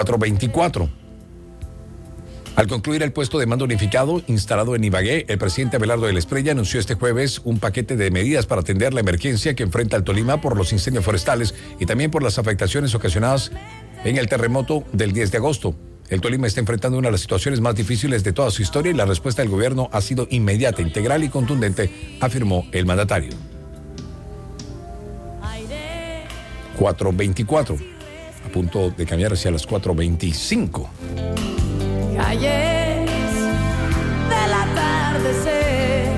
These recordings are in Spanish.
424. Al concluir el puesto de mando unificado instalado en Ibagué, el presidente Abelardo del Espriella anunció este jueves un paquete de medidas para atender la emergencia que enfrenta el Tolima por los incendios forestales y también por las afectaciones ocasionadas en el terremoto del 10 de agosto. El Tolima está enfrentando una de las situaciones más difíciles de toda su historia y la respuesta del gobierno ha sido inmediata, integral y contundente, afirmó el mandatario. 424. A punto de cambiar hacia las 425. Calles del atardecer.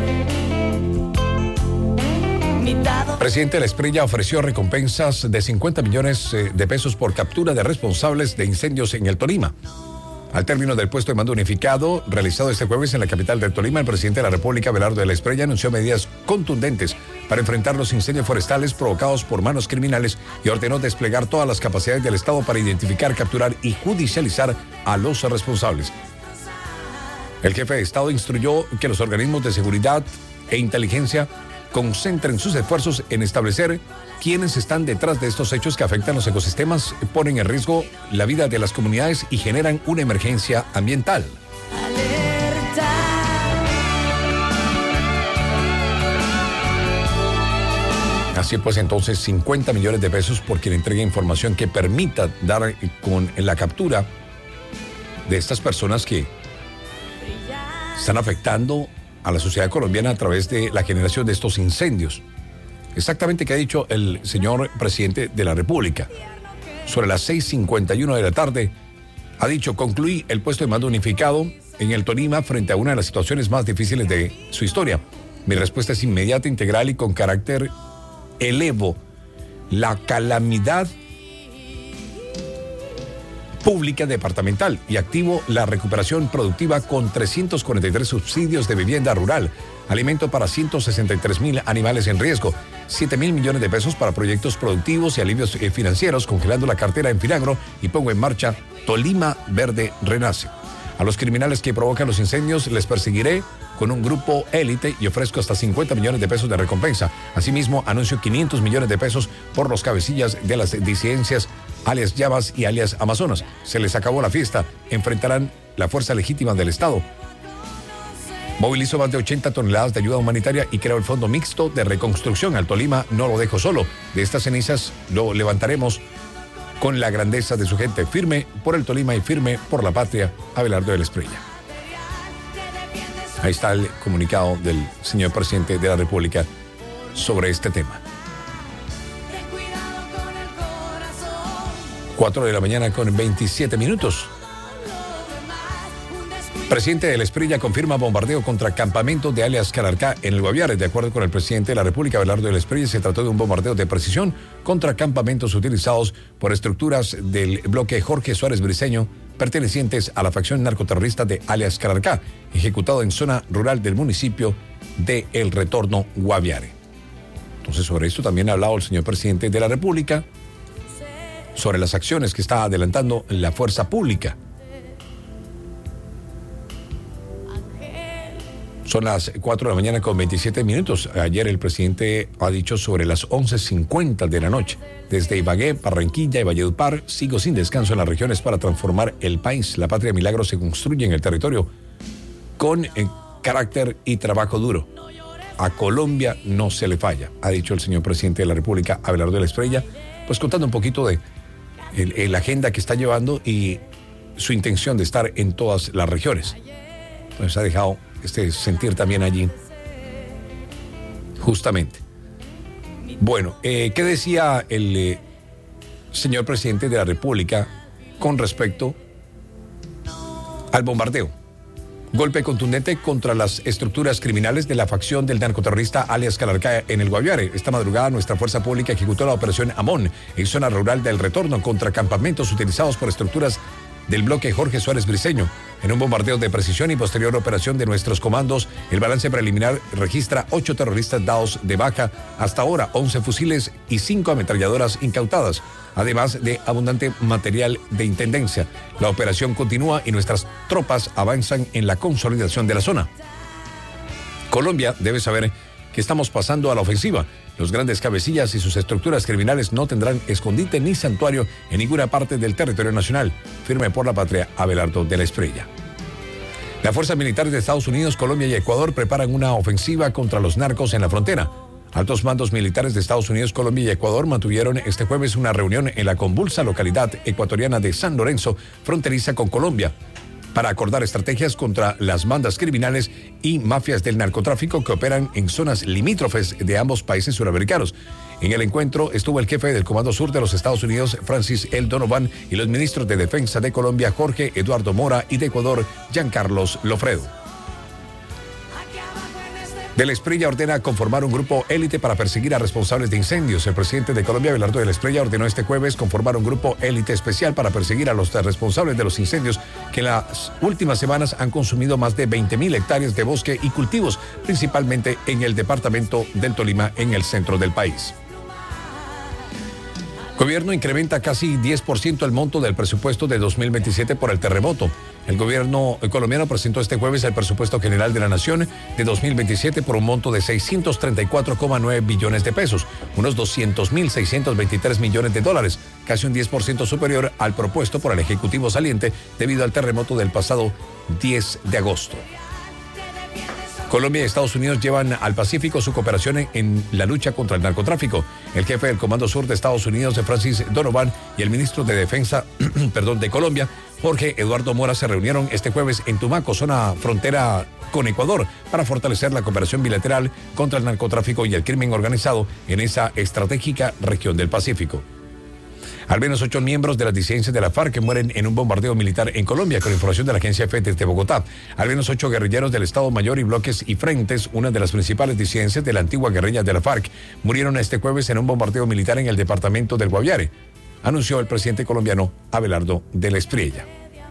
Presidente del Espriella ofreció recompensas de 50 millones de pesos por captura de responsables de incendios en el Tolima. Al término del puesto de mando unificado realizado este jueves en la capital del Tolima, el presidente de la República, Abelardo del Espriella, anunció medidas contundentes para enfrentar los incendios forestales provocados por manos criminales y ordenó desplegar todas las capacidades del Estado para identificar, capturar y judicializar a los responsables. El jefe de Estado instruyó que los organismos de seguridad e inteligencia concentren sus esfuerzos en establecer quiénes están detrás de estos hechos que afectan los ecosistemas, ponen en riesgo la vida de las comunidades y generan una emergencia ambiental. Así pues, entonces, 50 millones de pesos por quien entregue información que permita dar con la captura de estas personas que están afectando a la sociedad colombiana a través de la generación de estos incendios. Exactamente qué ha dicho el señor presidente de la República. Sobre las 6:51 de la tarde, ha dicho: concluí el puesto de mando unificado en el Tolima frente a una de las situaciones más difíciles de su historia. Mi respuesta es inmediata, integral y con carácter. Elevo la calamidad pública departamental y activo la recuperación productiva con 343 subsidios de vivienda rural, alimento para 163,000 animales en riesgo, 7,000 millones de pesos para proyectos productivos y alivios financieros, congelando la cartera en Filagro y pongo en marcha Tolima Verde Renace. A los criminales que provocan los incendios les perseguiré con un grupo élite y ofrezco hasta 50 millones de pesos de recompensa. Asimismo, anuncio 500 millones de pesos por los cabecillas de las disidencias alias Llamas y alias Amazonas. Se les acabó la fiesta. Enfrentarán la fuerza legítima del Estado. Movilizó más de 80 toneladas de ayuda humanitaria y creó el Fondo Mixto de Reconstrucción. Al Tolima no lo dejo solo. De estas cenizas lo levantaremos con la grandeza de su gente. Firme por el Tolima y firme por la patria. Abelardo del Espriella. Ahí está el comunicado del señor presidente de la República sobre este tema. 4 de la mañana con 27 minutos. Presidente del Espriella confirma bombardeo contra campamento de alias Calarcá en el Guaviare. De acuerdo con el presidente de la República, Abelardo del Espriella, se trató de un bombardeo de precisión contra campamentos utilizados por estructuras del bloque Jorge Suárez Briceño, pertenecientes a la facción narcoterrorista de alias Calarcá, ejecutado en zona rural del municipio de El Retorno, Guaviare. Entonces, sobre esto también ha hablado el señor presidente de la República, sobre las acciones que está adelantando la fuerza pública. Son las 4 de la mañana con 27 minutos. Ayer el presidente ha dicho sobre las 11:50 de la noche. Desde Ibagué, Barranquilla y Valledupar, sigo sin descanso en las regiones para transformar el país. La patria de milagros se construye en el territorio con carácter y trabajo duro. A Colombia no se le falla, ha dicho el señor presidente de la República, Abelardo del Espriella, pues contando un poquito de la agenda que está llevando y su intención de estar en todas las regiones. Pues ha dejado sentir también allí, justamente. Bueno, ¿qué decía el señor presidente de la República con respecto al bombardeo? Golpe contundente contra las estructuras criminales de la facción del narcoterrorista alias Calarcá en el Guaviare. Esta madrugada nuestra fuerza pública ejecutó la operación Amón en zona rural del Retorno contra campamentos utilizados por estructuras del bloque Jorge Suárez Briceño. En un bombardeo de precisión y posterior operación de nuestros comandos, el balance preliminar registra 8 terroristas dados de baja, hasta ahora 11 fusiles y 5 ametralladoras incautadas, además de abundante material de intendencia. La operación continúa y nuestras tropas avanzan en la consolidación de la zona. Colombia debe saber que estamos pasando a la ofensiva. Los grandes cabecillas y sus estructuras criminales no tendrán escondite ni santuario en ninguna parte del territorio nacional. Firme por la patria, Abelardo de la Espriella. Las fuerzas militares de Estados Unidos, Colombia y Ecuador preparan una ofensiva contra los narcos en la frontera. Altos mandos militares de Estados Unidos, Colombia y Ecuador mantuvieron este jueves una reunión en la convulsa localidad ecuatoriana de San Lorenzo, fronteriza con Colombia, para acordar estrategias contra las bandas criminales y mafias del narcotráfico que operan en zonas limítrofes de ambos países suramericanos. En el encuentro estuvo el jefe del Comando Sur de los Estados Unidos, Francis L. Donovan, y los ministros de Defensa de Colombia, Jorge Eduardo Mora, y de Ecuador, Giancarlos Lofredo. De la Espriella ordena conformar un grupo élite para perseguir a responsables de incendios. El presidente de Colombia, Abelardo de la Espriella, ordenó este jueves conformar un grupo élite especial para perseguir a los responsables de los incendios que en las últimas semanas han consumido más de 20.000 hectáreas de bosque y cultivos, principalmente en el departamento del Tolima, en el centro del país. Gobierno incrementa casi 10% el monto del presupuesto de 2027 por el terremoto. El gobierno colombiano presentó este jueves el presupuesto general de la Nación de 2027 por un monto de 634,9 billones de pesos, unos 200.623 millones de dólares, casi un 10% superior al propuesto por el Ejecutivo saliente debido al terremoto del pasado 10 de agosto. Colombia y Estados Unidos llevan al Pacífico su cooperación en la lucha contra el narcotráfico. El jefe del Comando Sur de Estados Unidos, Francis Donovan, y el ministro de Defensa de Colombia, Jorge Eduardo Mora, se reunieron este jueves en Tumaco, zona frontera con Ecuador, para fortalecer la cooperación bilateral contra el narcotráfico y el crimen organizado en esa estratégica región del Pacífico. Al menos 8 miembros de las disidencias de la FARC mueren en un bombardeo militar en Colombia, con información de la agencia EFE desde Bogotá. Al menos 8 guerrilleros del Estado Mayor y bloques y frentes, una de las principales disidencias de la antigua guerrilla de la FARC, murieron este jueves en un bombardeo militar en el departamento del Guaviare, anunció el presidente colombiano Abelardo de la Espriella.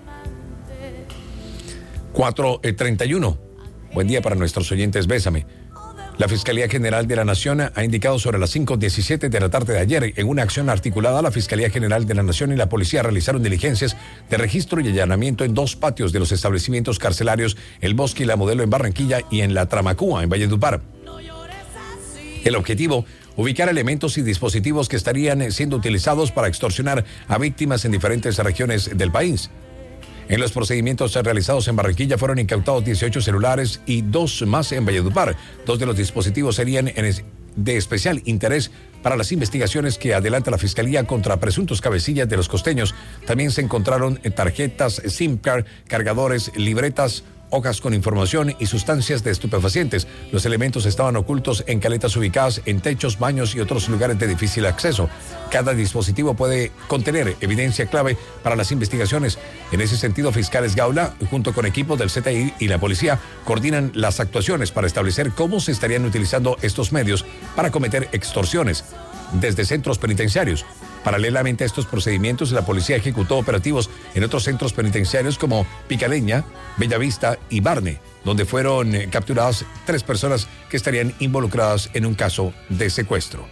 4:31. Buen día para nuestros oyentes, bésame. La Fiscalía General de la Nación ha indicado sobre las 5:17 de la tarde de ayer, en una acción articulada, la Fiscalía General de la Nación y la policía realizaron diligencias de registro y allanamiento en 2 patios de los establecimientos carcelarios El Bosque y La Modelo en Barranquilla y en La Tramacúa en Valledupar. El objetivo: ubicar elementos y dispositivos que estarían siendo utilizados para extorsionar a víctimas en diferentes regiones del país. En los procedimientos realizados en Barranquilla fueron incautados 18 celulares y 2 más en Valledupar. 2 de los dispositivos serían de especial interés para las investigaciones que adelanta la Fiscalía contra presuntos cabecillas de los costeños. También se encontraron tarjetas SIM card, cargadores, libretas, hojas con información y sustancias de estupefacientes. Los elementos estaban ocultos en caletas ubicadas en techos, baños y otros lugares de difícil acceso. Cada dispositivo puede contener evidencia clave para las investigaciones. En ese sentido, fiscales Gaula, junto con equipos del CTI y la policía, coordinan las actuaciones para establecer cómo se estarían utilizando estos medios para cometer extorsiones desde centros penitenciarios. Paralelamente a estos procedimientos, la policía ejecutó operativos en otros centros penitenciarios como Picaleña, Bellavista y Barne, donde fueron capturadas 3 personas que estarían involucradas en un caso de secuestro.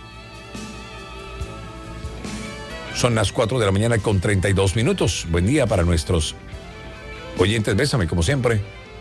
Son las 4 de la mañana con 32 minutos. Buen día para nuestros oyentes. Bésame, como siempre.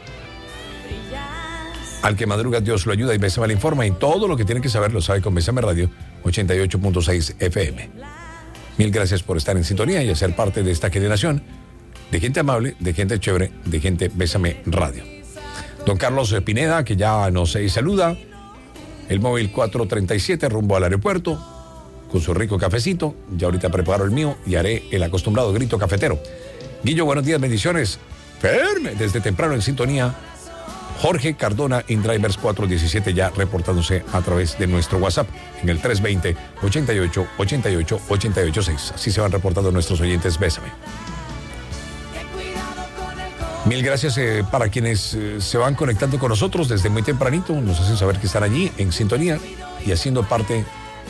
Al que madruga, Dios lo ayuda, y Bésame le informa, y todo lo que tiene que saber lo sabe con Bésame Radio 88.6 FM. Mil gracias por estar en sintonía y ser parte de esta generación de gente amable, de gente chévere, de gente Bésame Radio. Don Carlos Pineda, que ya nos saluda. El móvil 437 rumbo al aeropuerto con su rico cafecito. Ya ahorita preparo el mío y haré el acostumbrado grito cafetero. Guillo, buenos días, bendiciones. Firme, desde temprano en sintonía. Jorge Cardona, InDrivers 417, ya reportándose a través de nuestro WhatsApp en el 320-88-88-886. Así se van reportando nuestros oyentes. Bésame. Mil gracias para quienes se van conectando con nosotros desde muy tempranito. Nos hacen saber que están allí en sintonía y haciendo parte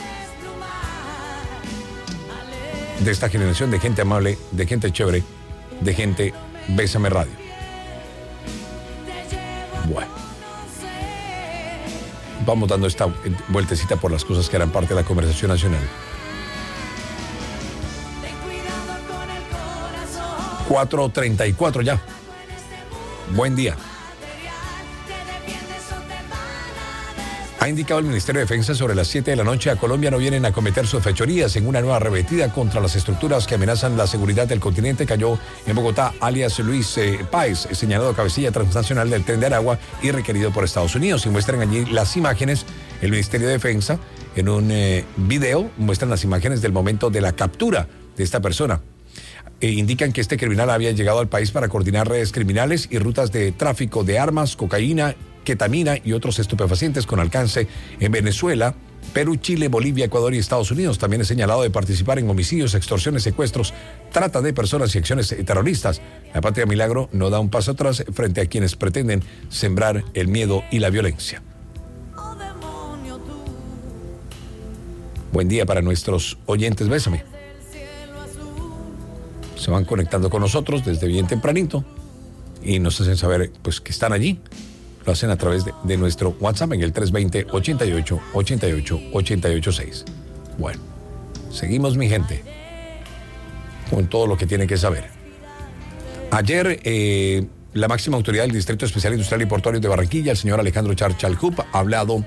de esta generación de gente amable, de gente chévere, de gente Bésame Radio. Bueno, vamos dando esta vueltecita por las cosas que eran parte de la conversación nacional. 4:34 ya. Buen día. Ha indicado el Ministerio de Defensa sobre las 7 de la noche a Colombia no vienen a cometer sus fechorías en una nueva arremetida contra las estructuras que amenazan la seguridad del continente. Cayó en Bogotá alias Luis Páez, señalado cabecilla transnacional del Tren de Aragua y requerido por Estados Unidos. Y muestran allí las imágenes, el Ministerio de Defensa en un video muestran las imágenes del momento de la captura de esta persona. Indican que este criminal había llegado al país para coordinar redes criminales y rutas de tráfico de armas, cocaína, ketamina y otros estupefacientes con alcance en Venezuela, Perú, Chile, Bolivia, Ecuador y Estados Unidos. También es señalado de participar en homicidios, extorsiones, secuestros, trata de personas y acciones terroristas. La Patria Milagro no da un paso atrás frente a quienes pretenden sembrar el miedo y la violencia. Buen día para nuestros oyentes, bésame. Se van conectando con nosotros desde bien tempranito y nos hacen saber pues que están allí. Lo hacen a través de nuestro WhatsApp en el 320-88-88-886. Bueno, seguimos, mi gente, con todo lo que tienen que saber. Ayer, la máxima autoridad del Distrito Especial Industrial y Portuario de Barranquilla, el señor Alejandro Charchalcup, ha hablado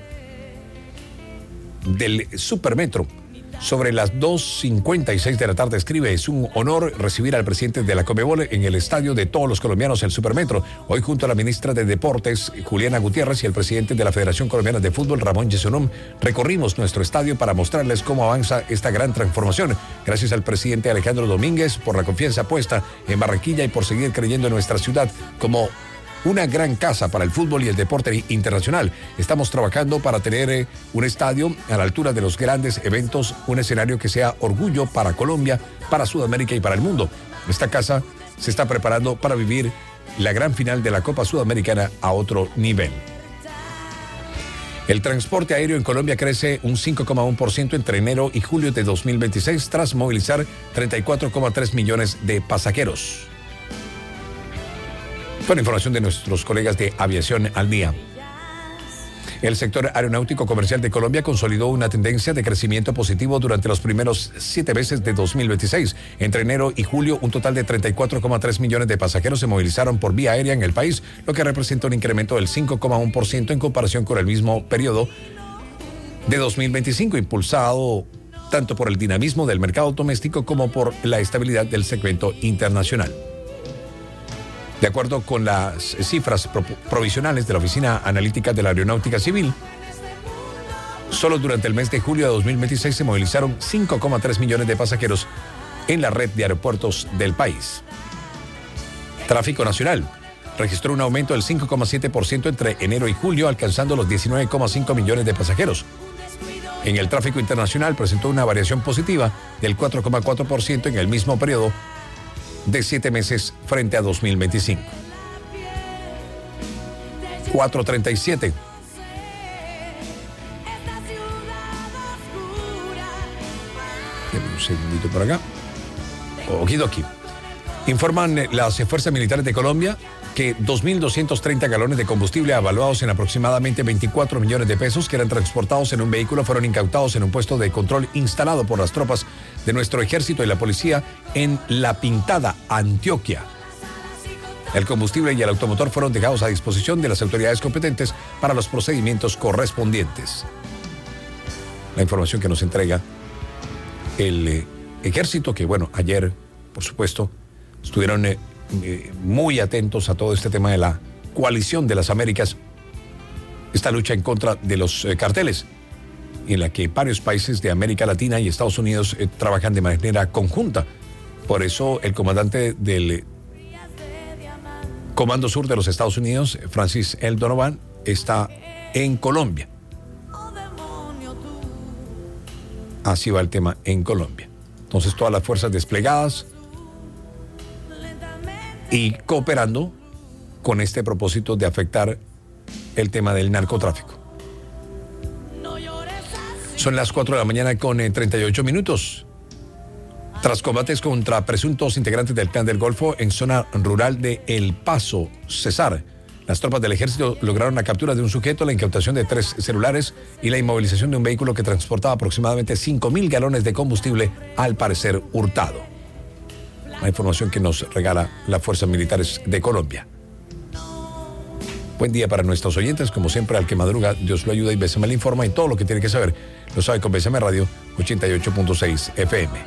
del Supermetro. Sobre las 2:56 de la tarde escribe: es un honor recibir al presidente de la Conmebol en el estadio de todos los colombianos, el Supermetro. Hoy junto a la ministra de Deportes, Juliana Gutiérrez, y el presidente de la Federación Colombiana de Fútbol, Ramón Yesurún, recorrimos nuestro estadio para mostrarles cómo avanza esta gran transformación. Gracias al presidente Alejandro Domínguez por la confianza puesta en Barranquilla y por seguir creyendo en nuestra ciudad como una gran casa para el fútbol y el deporte internacional. Estamos trabajando para tener un estadio a la altura de los grandes eventos, un escenario que sea orgullo para Colombia, para Sudamérica y para el mundo. Esta casa se está preparando para vivir la gran final de la Copa Sudamericana a otro nivel. El transporte aéreo en Colombia crece un 5,1% entre enero y julio de 2026 tras movilizar 34,3 millones de pasajeros. Con información de nuestros colegas de Aviación al Día. El sector aeronáutico comercial de Colombia consolidó una tendencia de crecimiento positivo durante los primeros 7 meses de 2026. Entre enero y julio, un total de 34,3 millones de pasajeros se movilizaron por vía aérea en el país, lo que representa un incremento del 5,1% en comparación con el mismo periodo de 2025, impulsado tanto por el dinamismo del mercado doméstico como por la estabilidad del segmento internacional. De acuerdo con las cifras provisionales de la Oficina Analítica de la Aeronáutica Civil, solo durante el mes de julio de 2026 se movilizaron 5,3 millones de pasajeros en la red de aeropuertos del país. Tráfico nacional registró un aumento del 5,7% entre enero y julio, alcanzando los 19,5 millones de pasajeros. En el tráfico internacional presentó una variación positiva del 4,4% en el mismo periodo de 7 meses frente a 2025. 4:37. Deme un segundito por acá. Okidoki. Informan las fuerzas militares de Colombia que 2.230 galones de combustible avaluados en aproximadamente 24 millones de pesos que eran transportados en un vehículo fueron incautados en un puesto de control instalado por las tropas de nuestro ejército y la policía en La Pintada, Antioquia. El combustible y el automotor fueron dejados a disposición de las autoridades competentes para los procedimientos correspondientes. La información que nos entrega el ejército, que bueno, ayer, por supuesto, estuvieron muy atentos a todo este tema de la coalición de las Américas, esta lucha en contra de los carteles, en la que varios países de América Latina y Estados Unidos trabajan de manera conjunta. Por eso el comandante del Comando Sur de los Estados Unidos, Francis L. Donovan, está en Colombia. Así va el tema en Colombia. Entonces todas las fuerzas desplegadas y cooperando con este propósito de afectar el tema del narcotráfico. Son las 4 de la mañana con 38 minutos. Tras combates contra presuntos integrantes del Clan del Golfo en zona rural de El Paso, Cesar, las tropas del ejército lograron la captura de un sujeto, la incautación de 3 celulares y la inmovilización de un vehículo que transportaba aproximadamente 5.000 galones de combustible, al parecer hurtado. La información que nos regala las fuerzas militares de Colombia. Buen día para nuestros oyentes, como siempre, al que madruga, Dios lo ayuda y Bésame le informa, y todo lo que tiene que saber lo sabe con Bésame Radio 88.6 FM.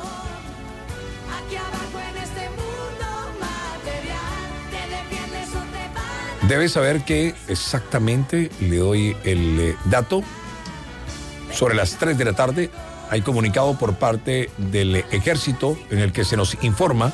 Debes saber que exactamente, le doy el dato, sobre las 3 de la tarde hay comunicado por parte del Ejército en el que se nos informa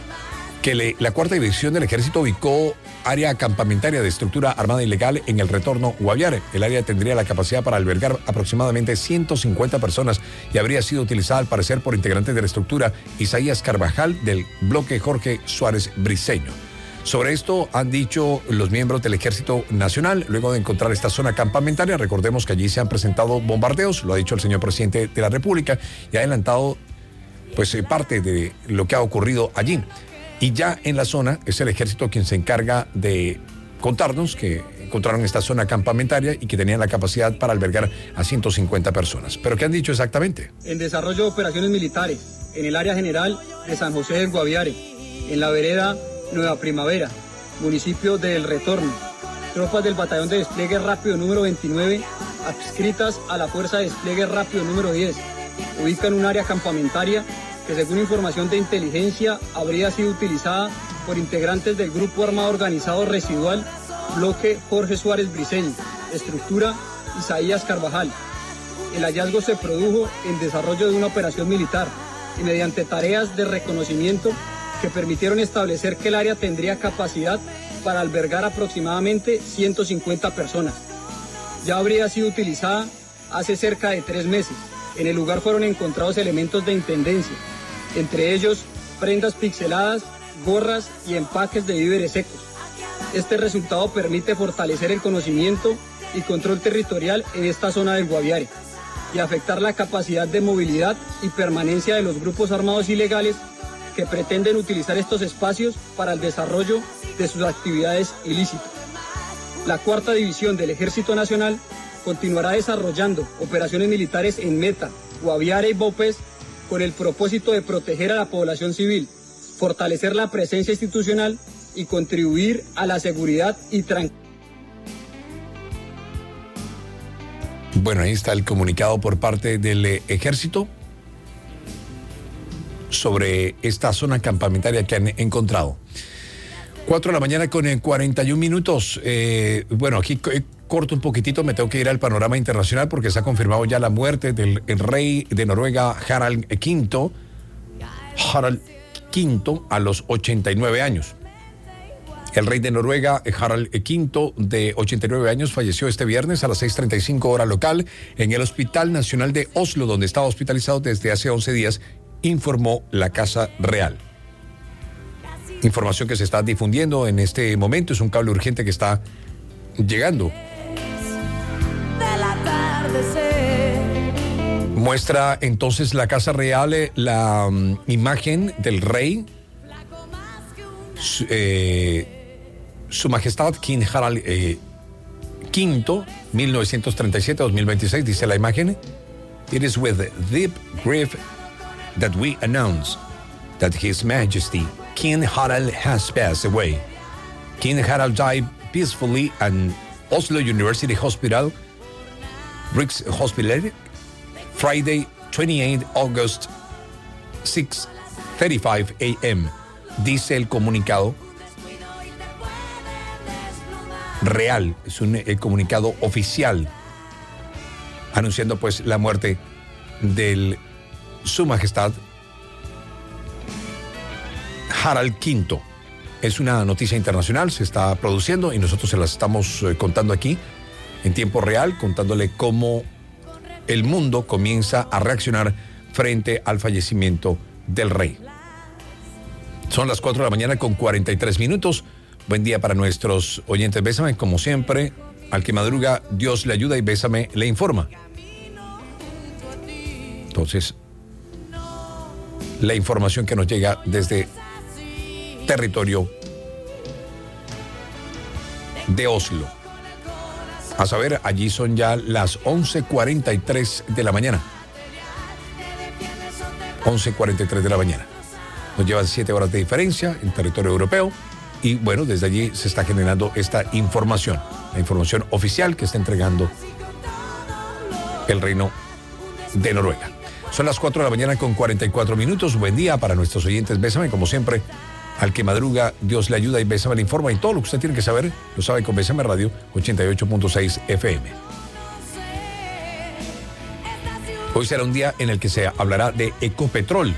que la cuarta división del Ejército ubicó área campamentaria de estructura armada ilegal en el retorno Guaviare. El área tendría la capacidad para albergar aproximadamente 150 personas y habría sido utilizada al parecer por integrantes de la estructura Isaías Carvajal del bloque Jorge Suárez Briceño. Sobre esto han dicho los miembros del Ejército Nacional, luego de encontrar esta zona campamentaria. Recordemos que allí se han presentado bombardeos, lo ha dicho el señor presidente de la República, y ha adelantado pues parte de lo que ha ocurrido allí. Y ya en la zona es el Ejército quien se encarga de contarnos que encontraron esta zona campamentaria y que tenían la capacidad para albergar a 150 personas. ¿Pero qué han dicho exactamente? En desarrollo de operaciones militares, en el área general de San José del Guaviare, en la vereda Nueva Primavera, municipio del Retorno, tropas del Batallón de Despliegue Rápido número 29, adscritas a la Fuerza de Despliegue Rápido número 10, ubican un área campamentaria que, según información de inteligencia, habría sido utilizada por integrantes del Grupo Armado Organizado Residual, bloque Jorge Suárez Briceño, estructura Isaías Carvajal. El hallazgo se produjo en desarrollo de una operación militar y mediante tareas de reconocimiento que permitieron establecer que el área tendría capacidad para albergar aproximadamente 150 personas. Ya habría sido utilizada hace cerca de 3 meses. En el lugar fueron encontrados elementos de intendencia, entre ellos prendas pixeladas, gorras y empaques de víveres secos. Este resultado permite fortalecer el conocimiento y control territorial en esta zona del Guaviare y afectar la capacidad de movilidad y permanencia de los grupos armados ilegales que pretenden utilizar estos espacios para el desarrollo de sus actividades ilícitas. La cuarta división del Ejército Nacional continuará desarrollando operaciones militares en Meta, Guaviare y Bopes con el propósito de proteger a la población civil, fortalecer la presencia institucional y contribuir a la seguridad y tranquilidad. Bueno, ahí está el comunicado por parte del Ejército sobre esta zona campamentaria que han encontrado. 4 de la mañana con 41 minutos. Bueno, aquí corto un poquitito, me tengo que ir al panorama internacional porque se ha confirmado ya la muerte del rey de Noruega, Harald V. Harald V a los 89 años. El rey de Noruega, Harald V, de 89 años, falleció este viernes a las 6:35 hora local en el Hospital Nacional de Oslo, donde estaba hospitalizado desde hace 11 días, informó la Casa Real. Información que se está difundiendo en este momento, es un cable urgente que está llegando. Muestra entonces la Casa Real la imagen del rey, Su Majestad King Harald V, 1937-2026, dice la imagen. It is with deep grief that we announce that His Majesty King Harald has passed away. King Harald died peacefully at Oslo University Hospital, Rikshospitalet, Friday, 28 August, 6:35 a.m., dice el comunicado real, es el comunicado oficial, anunciando pues la muerte del Su Majestad Harald V. Es una noticia internacional, se está produciendo y nosotros se las estamos contando aquí en tiempo real, contándole cómo el mundo comienza a reaccionar frente al fallecimiento del rey. Son las 4 de la mañana con 43 minutos. Buen día para nuestros oyentes. Bésame, como siempre, al que madruga, Dios le ayuda y Bésame le informa. Entonces, la información que nos llega desde territorio de Oslo. A saber, allí son ya las 11:43 de la mañana. 11:43 de la mañana. Nos llevan 7 horas de diferencia en territorio europeo Y bueno, desde allí se está generando esta información, la información oficial que está entregando el Reino de Noruega. Son las 4 de la mañana con 44 minutos. Buen día para nuestros oyentes. Bésame, como siempre, al que madruga, Dios le ayuda y Bésame le informa. Y todo lo que usted tiene que saber, lo sabe con Bésame Radio 88.6 FM. Hoy será un día en el que se hablará de Ecopetrol.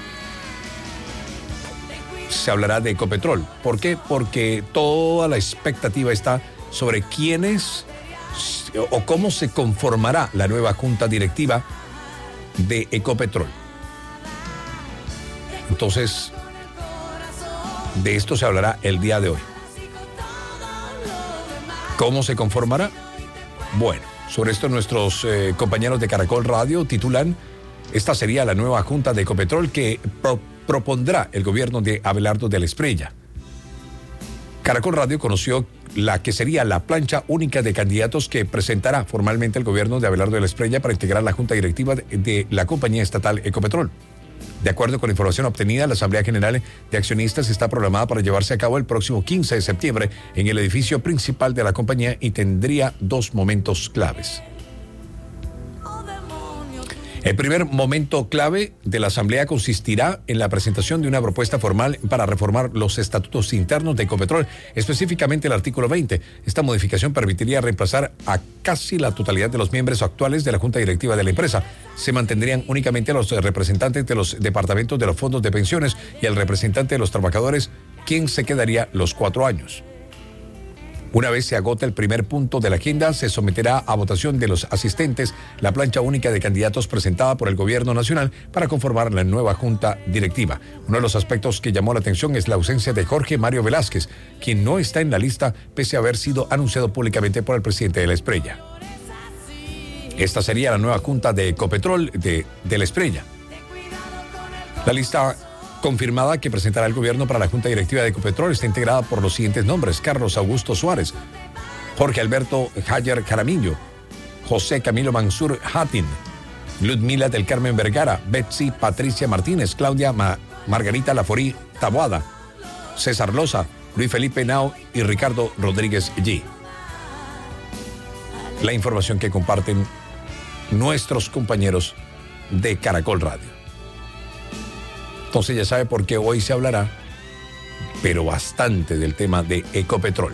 Se hablará de Ecopetrol. ¿Por qué? Porque toda la expectativa está sobre quiénes o cómo se conformará la nueva junta directiva de Ecopetrol. Entonces, de esto se hablará el día de hoy. ¿Cómo se conformará? Bueno, sobre esto nuestros compañeros de Caracol Radio titulan: esta sería la nueva junta de Ecopetrol que propondrá el gobierno de Abelardo de la Espriella. Caracol Radio conoció la que sería la plancha única de candidatos que presentará formalmente el gobierno de Abelardo de la Espriella para integrar la junta directiva de la compañía estatal Ecopetrol. De acuerdo con la información obtenida, la Asamblea General de Accionistas está programada para llevarse a cabo el próximo 15 de septiembre en el edificio principal de la compañía y tendría dos momentos claves. El primer momento clave de la Asamblea consistirá en la presentación de una propuesta formal para reformar los estatutos internos de Ecopetrol, específicamente el artículo 20. Esta modificación permitiría reemplazar a casi la totalidad de los miembros actuales de la Junta Directiva de la empresa. Se mantendrían únicamente los representantes de los departamentos de los fondos de pensiones y el representante de los trabajadores, quien se quedaría los 4 años. Una vez se agote el primer punto de la agenda, se someterá a votación de los asistentes la plancha única de candidatos presentada por el Gobierno Nacional para conformar la nueva Junta Directiva. Uno de los aspectos que llamó la atención es la ausencia de Jorge Mario Velázquez, quien no está en la lista pese a haber sido anunciado públicamente por el presidente de la Espriella. Esta sería la nueva Junta de Ecopetrol de la Espriella. La lista confirmada que presentará el gobierno para la Junta Directiva de Ecopetrol está integrada por los siguientes nombres: Carlos Augusto Suárez, Jorge Alberto Hayer Jaramillo, José Camilo Mansur Hatin, Ludmila del Carmen Vergara, Betsy Patricia Martínez, Claudia Margarita Laforí Taboada, César Loza, Luis Felipe Nao y Ricardo Rodríguez G. La información que comparten nuestros compañeros de Caracol Radio. Entonces ya sabe por qué hoy se hablará, pero bastante, del tema de Ecopetrol.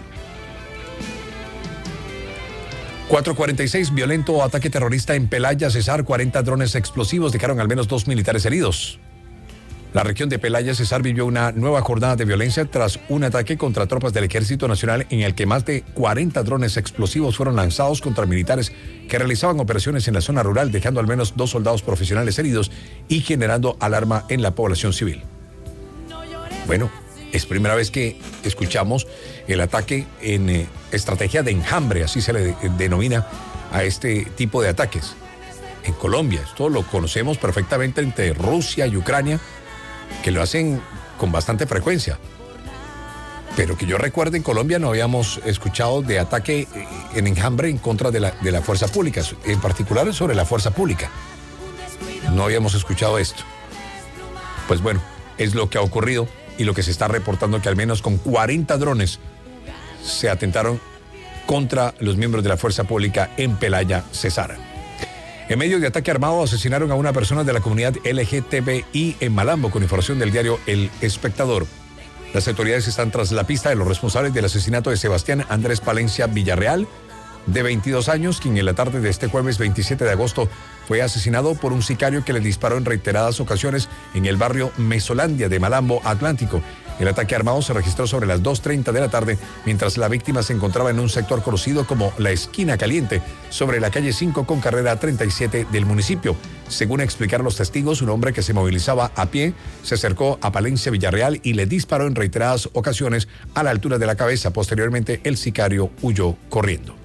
4:46, violento ataque terrorista en Pelaya, Cesar. 40 drones explosivos dejaron al menos 2 militares heridos. La región de Pelaya, Cesar, vivió una nueva jornada de violencia tras un ataque contra tropas del Ejército Nacional en el que más de 40 drones explosivos fueron lanzados contra militares que realizaban operaciones en la zona rural, dejando al menos 2 soldados profesionales heridos y generando alarma en la población civil. Bueno, es primera vez que escuchamos el ataque en estrategia de enjambre, así se le denomina a este tipo de ataques. En Colombia, esto lo conocemos perfectamente entre Rusia y Ucrania, que lo hacen con bastante frecuencia. Pero que yo recuerde, en Colombia no habíamos escuchado de ataque en enjambre en contra de la fuerza pública, en particular sobre la fuerza pública. No habíamos escuchado esto. Pues bueno, es lo que ha ocurrido y lo que se está reportando, que al menos con 40 drones se atentaron contra los miembros de la fuerza pública en Pelaya, Cesar. En medio de ataque armado asesinaron a una persona de la comunidad LGTBI en Malambo, con información del diario El Espectador. Las autoridades están tras la pista de los responsables del asesinato de Sebastián Andrés Palencia Villarreal, de 22 años, quien en la tarde de este jueves 27 de agosto fue asesinado por un sicario que le disparó en reiteradas ocasiones en el barrio Mesolandia de Malambo Atlántico. El ataque armado se registró sobre las 2:30 de la tarde, mientras la víctima se encontraba en un sector conocido como La Esquina Caliente, sobre la calle 5 con carrera 37 del municipio. Según explicaron los testigos, un hombre que se movilizaba a pie se acercó a Palencia Villarreal y le disparó en reiteradas ocasiones a la altura de la cabeza. Posteriormente, el sicario huyó corriendo.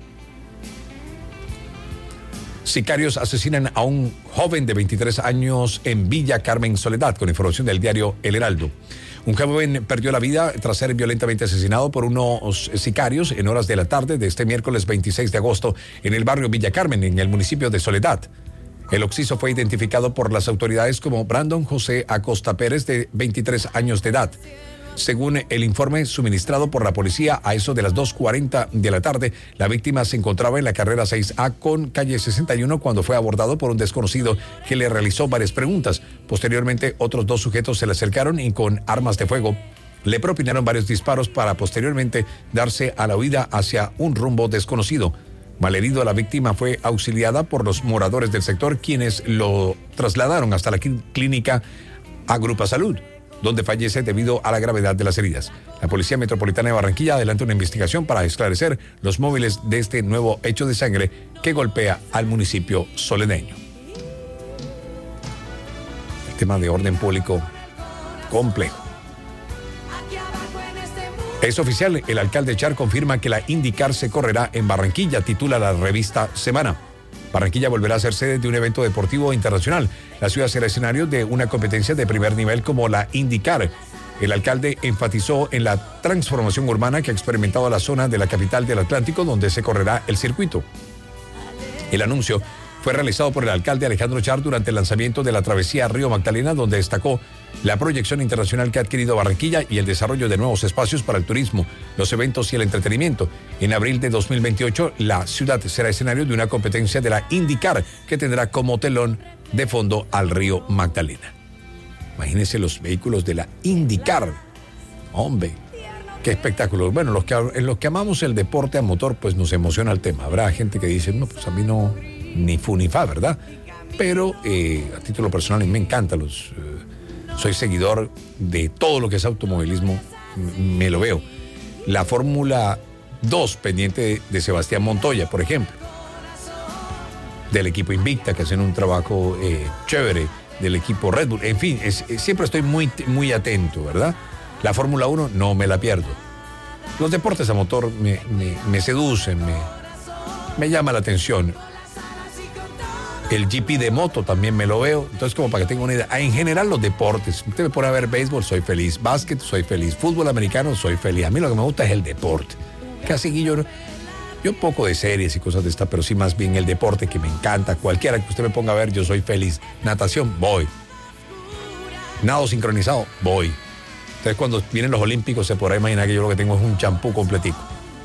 Sicarios asesinan a un joven de 23 años en Villa Carmen Soledad, con información del diario El Heraldo. Un joven perdió la vida tras ser violentamente asesinado por unos sicarios en horas de la tarde de este miércoles 26 de agosto en el barrio Villa Carmen, en el municipio de Soledad. El occiso fue identificado por las autoridades como Brandon José Acosta Pérez, de 23 años de edad. Según el informe suministrado por la policía, a eso de las 2:40 de la tarde, la víctima se encontraba en la carrera 6A con calle 61 cuando fue abordado por un desconocido que le realizó varias preguntas. Posteriormente, otros 2 sujetos se le acercaron y con armas de fuego le propinaron varios disparos para posteriormente darse a la huida hacia un rumbo desconocido. Malherido, la víctima fue auxiliada por los moradores del sector, quienes lo trasladaron hasta la clínica Agrupa Salud, donde fallece debido a la gravedad de las heridas. La Policía Metropolitana de Barranquilla adelanta una investigación para esclarecer los móviles de este nuevo hecho de sangre que golpea al municipio soleneño. El tema de orden público complejo. Es oficial, el alcalde Char confirma que la IndyCar se correrá en Barranquilla, titula la revista Semana. Barranquilla volverá a ser sede de un evento deportivo internacional. La ciudad será escenario de una competencia de primer nivel como la IndyCar. El alcalde enfatizó en la transformación urbana que ha experimentado la zona de la capital del Atlántico, donde se correrá el circuito. El anuncio fue realizado por el alcalde Alejandro Char durante el lanzamiento de la travesía Río Magdalena, donde destacó la proyección internacional que ha adquirido Barranquilla y el desarrollo de nuevos espacios para el turismo, los eventos y el entretenimiento. En abril de 2028, la ciudad será escenario de una competencia de la IndyCar que tendrá como telón de fondo al Río Magdalena. Imagínense los vehículos de la IndyCar. Hombre, qué espectáculo. Bueno, en los que amamos el deporte a motor, pues nos emociona el tema. Habrá gente que dice, no, pues a mí no, ni fu ni fa, ¿verdad? Pero a título personal, me encanta soy seguidor de todo lo que es automovilismo, me lo veo. La Fórmula 2, pendiente de Sebastián Montoya, por ejemplo. Del equipo Invicta, que hacen un trabajo chévere, del equipo Red Bull. En fin, siempre estoy muy, muy atento, ¿verdad? La Fórmula 1 no me la pierdo. Los deportes a motor me seducen, me llama la atención. El GP de moto también me lo veo. Entonces, como para que tenga una idea. En general, los deportes. Usted me pone a ver béisbol, soy feliz. Básquet, soy feliz. Fútbol americano, soy feliz. A mí lo que me gusta es el deporte. Casi yo poco de series y cosas de esta, pero sí más bien el deporte que me encanta. Cualquiera que usted me ponga a ver, yo soy feliz. Natación, voy. Nado sincronizado, voy. Entonces, cuando vienen los olímpicos, se podrá imaginar que yo lo que tengo es un champú completico.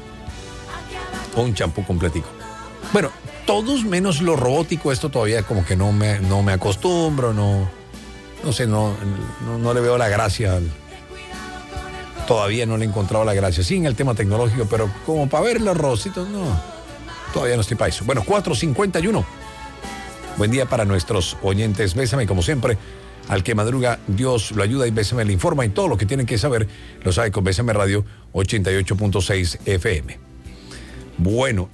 Un champú completico. Bueno, todos menos lo robótico, esto todavía como que no me acostumbro, no sé, no le veo la gracia. Todavía no le he encontrado la gracia. Sí, en el tema tecnológico, pero como para ver los rositos, no. Todavía no estoy para eso. Bueno, 4:51. Buen día para nuestros oyentes. Bésame, como siempre. Al que madruga, Dios lo ayuda y Bésame le informa. Y todo lo que tienen que saber lo sabe con Bésame Radio 88.6 FM. Bueno,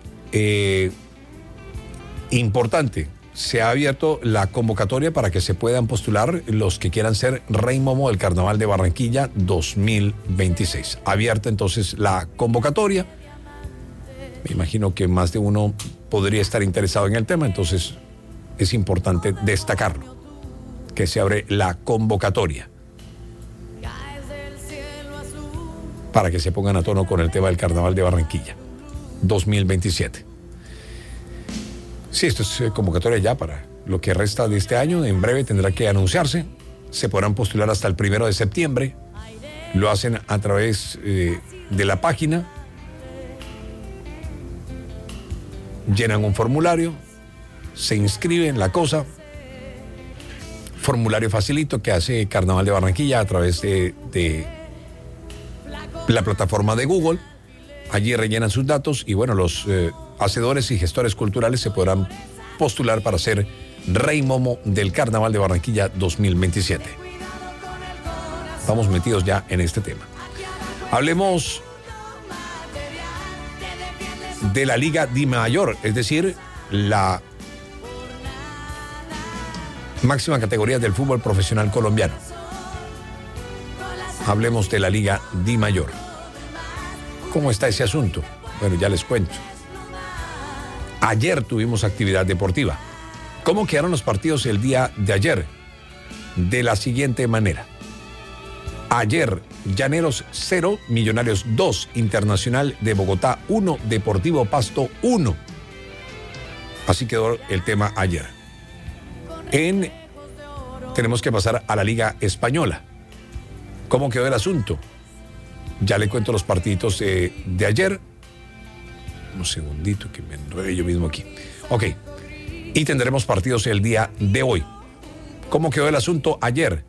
importante, se ha abierto la convocatoria para que se puedan postular los que quieran ser Rey Momo del Carnaval de Barranquilla 2026. Abierta entonces la convocatoria. Me imagino que más de uno podría estar interesado en el tema, entonces es importante destacarlo, que se abre la convocatoria para que se pongan a tono con el tema del Carnaval de Barranquilla 2027. Sí, esto es convocatoria ya para lo que resta de este año. En breve tendrá que anunciarse. Se podrán postular hasta el 1 de septiembre. Lo hacen a través de la página. Llenan un formulario. Se inscriben, la cosa. Formulario facilito que hace Carnaval de Barranquilla a través de la plataforma de Google. Allí rellenan sus datos y bueno, los hacedores y gestores culturales se podrán postular para ser Rey Momo del Carnaval de Barranquilla 2027. Estamos metidos ya en este tema. Hablemos de la Liga Di Mayor, es decir, la máxima categoría del fútbol profesional colombiano. Hablemos de la Liga Di Mayor. ¿Cómo está ese asunto? Bueno, ya les cuento. Ayer tuvimos actividad deportiva. ¿Cómo quedaron los partidos el día de ayer? De la siguiente manera. Ayer, Llaneros 0, Millonarios 2, Internacional de Bogotá 1, Deportivo Pasto 1. Así quedó el tema ayer. Tenemos que pasar a la Liga Española. ¿Cómo quedó el asunto? Ya le cuento los partiditos de ayer. Un segundito que me enredé yo mismo aquí. Ok. Y tendremos partidos el día de hoy. ¿Cómo quedó el asunto ayer?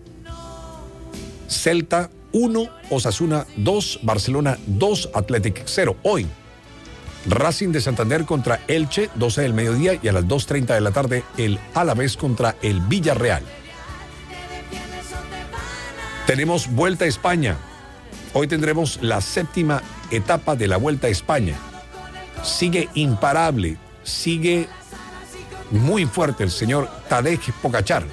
Celta 1, Osasuna 2, Barcelona 2, Athletic 0. Hoy, Racing de Santander contra Elche, 12 del mediodía, y a las 2:30 de la tarde, el Alavés contra el Villarreal. Tenemos Vuelta a España. Hoy tendremos la 7ª etapa de la Vuelta a España. Sigue imparable, sigue muy fuerte el señor Tadej Pogačar.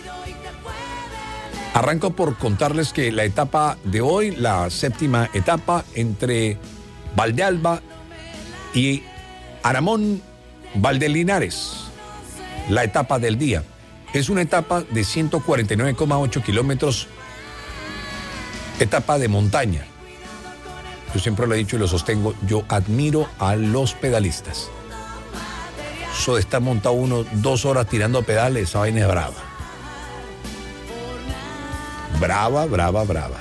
Arranco por contarles que la etapa de hoy, la 7ª etapa entre Valdealba y Aramón Valdelinares, la etapa del día. Es una etapa de 149,8 kilómetros, etapa de montaña. Yo siempre lo he dicho y lo sostengo, yo admiro a los pedalistas. Eso de estar montado uno 2 horas tirando pedales, esa vaina es brava. Brava, brava, brava.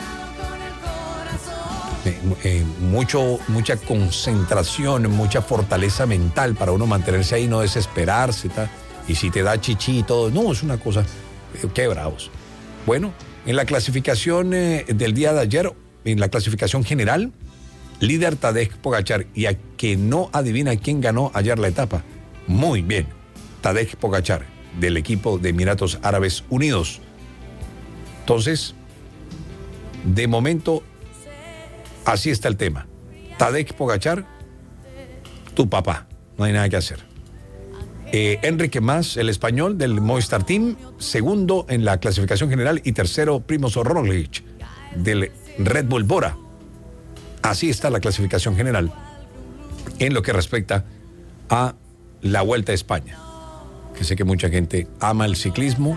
Mucha concentración, mucha fortaleza mental para uno mantenerse ahí, no desesperarse. Y si te da chichi y todo, no, es una cosa, qué bravos. Bueno, en la clasificación del día de ayer, en la clasificación general, líder Tadej Pogačar, y a que no adivina quién ganó ayer la etapa. Muy bien, Tadej Pogačar, del equipo de Emiratos Árabes Unidos. Entonces, de momento, así está el tema. Tadej Pogačar, tu papá, no hay nada que hacer. Enrique Mas, el español del Movistar Team, segundo en la clasificación general, y tercero Primož Roglič del Red Bull Bora. Así está la clasificación general en lo que respecta a la Vuelta a España, que sé que mucha gente ama el ciclismo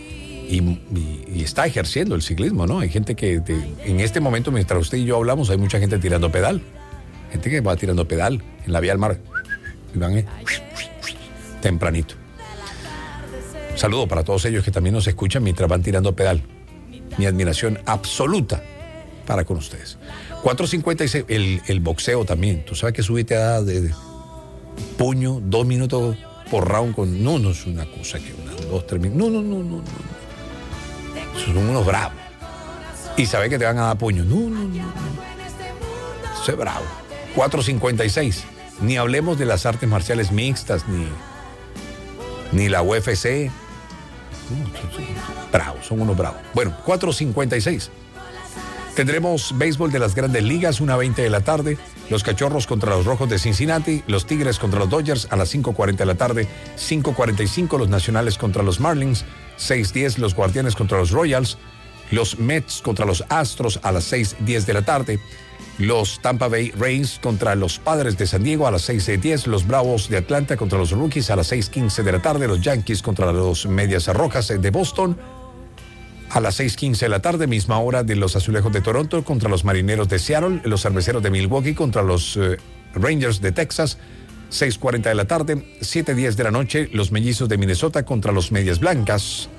y está ejerciendo el ciclismo, ¿no? Hay gente que en este momento, mientras usted y yo hablamos, hay mucha gente tirando pedal, gente que va tirando pedal en la vía al mar y van tempranito. Saludo para todos ellos que también nos escuchan mientras van tirando pedal. Mi admiración absoluta para con ustedes. 4:56, el boxeo también. Tú sabes que subiste a de puño, 2 minutos por round con... No es una cosa que 2, 3 minutos. No. Esos son unos bravos. Y sabes que te van a dar puño. No. Eso es bravo. 4:56. Ni hablemos de las artes marciales mixtas, ni la UFC. Bravos, son unos bravos. Bueno, 4:56. Tendremos béisbol de las Grandes Ligas, 1:20 de la tarde. Los Cachorros contra los Rojos de Cincinnati. Los Tigres contra los Dodgers a las 5:40 de la tarde. 5:45 los Nacionales contra los Marlins. 6:10 los Guardianes contra los Royals. Los Mets contra los Astros a las 6:10 de la tarde. Los Tampa Bay Rays contra los Padres de San Diego a las 6:10. Los Bravos de Atlanta contra los Rockies a las 6:15 de la tarde. Los Yankees contra los Medias Rojas de Boston a las 6:15 de la tarde. Misma hora de los Azulejos de Toronto contra los Marineros de Seattle. Los Cerveceros de Milwaukee contra los Rangers de Texas. 6:40 de la tarde. 7:10 de la noche. Los Mellizos de Minnesota contra los Medias Blancas.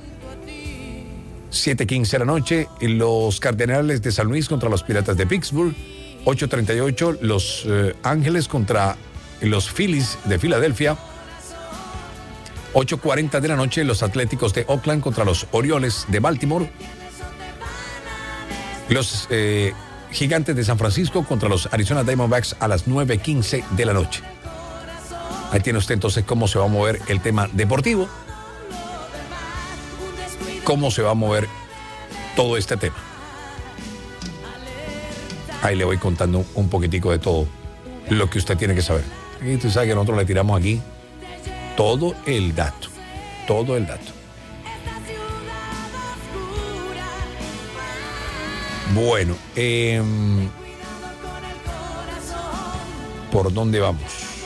7:15 de la noche. Los Cardenales de San Luis contra los Piratas de Pittsburgh. 8:38 los Ángeles contra los Phillies de Filadelfia. 8:40 de la noche los Atléticos de Oakland contra los Orioles de Baltimore. Los Gigantes de San Francisco contra los Arizona Diamondbacks a las 9:15 de la noche. Ahí tiene usted entonces cómo se va a mover el tema deportivo, cómo se va a mover todo este tema. Ahí le voy contando un poquitico de todo lo que usted tiene que saber. Y usted sabe que nosotros le tiramos aquí todo el dato. Bueno, ¿por dónde vamos?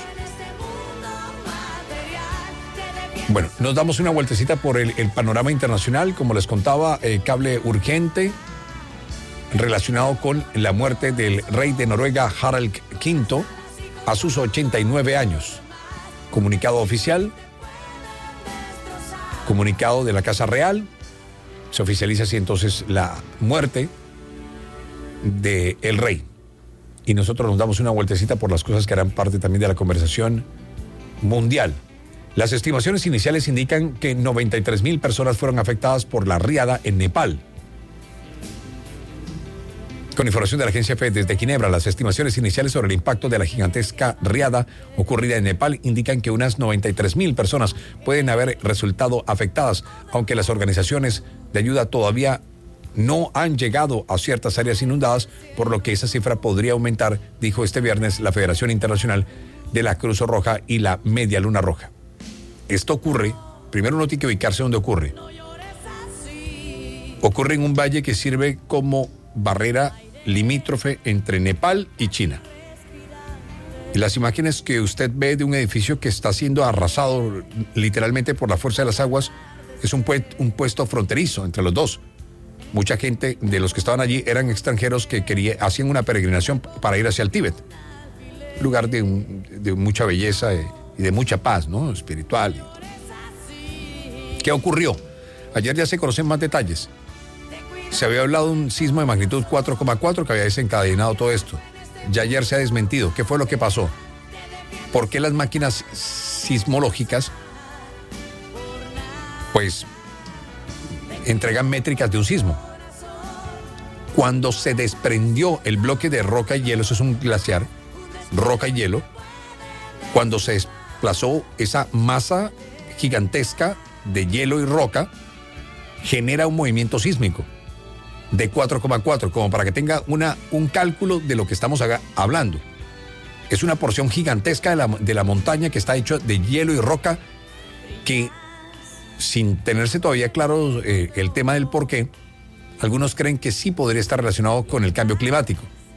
Bueno, nos damos una vueltecita por el panorama internacional. Como les contaba, cable urgente relacionado con la muerte del rey de Noruega, Harald V, a sus 89 años. Comunicado oficial, comunicado de la Casa Real, Se oficializa así entonces la muerte del rey. Y nosotros nos damos una vueltecita por las cosas que harán parte también de la conversación mundial. Las estimaciones iniciales indican que 93,000 personas fueron afectadas por la riada en Nepal. Con información de la agencia EFE desde Ginebra, las estimaciones iniciales sobre el impacto de la gigantesca riada ocurrida en Nepal indican que unas 93,000 personas pueden haber resultado afectadas, aunque las organizaciones de ayuda todavía no han llegado a ciertas áreas inundadas, por lo que esa cifra podría aumentar, dijo este viernes la Federación Internacional de la Cruz Roja y la Media Luna Roja. Esto ocurre, primero uno tiene que ubicarse donde ocurre. Ocurre en un valle que sirve como barrera limítrofe entre Nepal y China. Y las imágenes que usted ve de un edificio que está siendo arrasado literalmente por la fuerza de las aguas es un puesto fronterizo entre los dos. Mucha gente de los que estaban allí eran extranjeros que hacían una peregrinación para ir hacia el Tíbet, lugar de mucha belleza y de mucha paz, ¿no? Espiritual. ¿Qué ocurrió? Ayer ya se conocen más detalles. Se había hablado de un sismo de magnitud 4,4 que había desencadenado todo esto. Ya ayer se ha desmentido. ¿Qué fue lo que pasó? ¿Por qué las máquinas sismológicas pues entregan métricas de un sismo? Cuando se desprendió el bloque de roca y hielo, eso es un glaciar, roca y hielo, cuando se desplazó esa masa gigantesca de hielo y roca, genera un movimiento sísmico de 4,4, como para que tenga un cálculo de lo que estamos hablando. Es una porción gigantesca de la montaña que está hecha de hielo y roca, que sin tenerse todavía claro el tema del por qué, algunos creen que sí podría estar relacionado con el cambio climático.